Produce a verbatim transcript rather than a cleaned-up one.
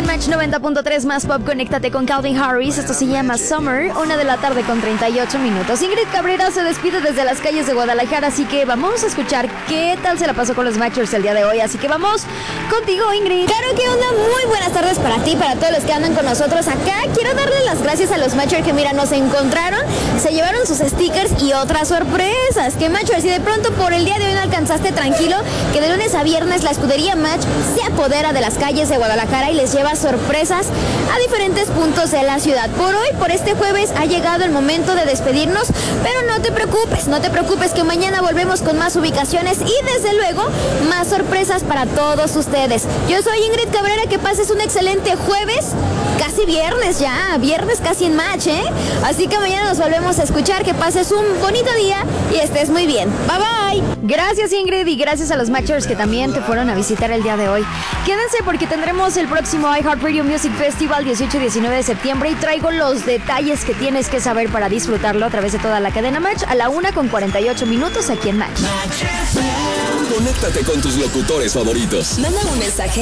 Match noventa punto tres más pop, conéctate con Calvin Harris. Esto se llama Summer, una de la tarde con treinta y ocho minutos. Ingrid Cabrera se despide desde las calles de Guadalajara, así que vamos a escuchar qué tal se la pasó con los Matchers el día de hoy. Así que vamos contigo, Ingrid. Claro que onda, muy buenas tardes para ti, para todos los que andan con nosotros acá. Quiero darle las gracias a los Matchers que, mira, nos encontraron, se llevaron sus stickers y otras sorpresas. Que Matchers, si de pronto por el día de hoy no alcanzaste, tranquilo, que de lunes a viernes la escudería Match se apodera de las calles de Guadalajara y les lleva sorpresas a diferentes puntos de la ciudad. Por hoy, por este jueves, ha llegado el momento de despedirnos, pero no te preocupes, no te preocupes que mañana volvemos con más ubicaciones y desde luego más sorpresas para todos ustedes. Yo soy Ingrid Cabrera, que pases un excelente jueves, casi viernes ya, viernes casi en Match, ¿eh? Así que mañana nos volvemos a escuchar, que pases un bonito día y estés muy bien. Bye bye. Gracias, Ingrid, y gracias a los Matchers que también te fueron a visitar el día de hoy. Quédense porque tendremos el próximo iHeartRadio Music Festival dieciocho y diecinueve de septiembre y traigo los detalles que tienes que saber para disfrutarlo a través de toda la cadena Match a la una con cuarenta y ocho minutos aquí en Match. Conéctate con tus locutores favoritos. Manda un mensaje